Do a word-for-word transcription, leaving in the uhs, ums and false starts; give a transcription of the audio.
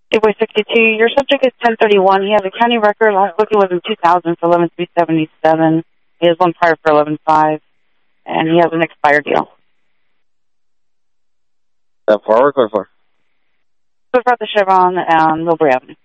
Gateway sixty-two, your subject is ten thirty-one. He has a county record. Last booking was in two thousand for eleven three seventy-seven. He has one prior for eleven five, and he has an expired deal. Uh, forward or for? So for the Chevron on Millbury Avenue.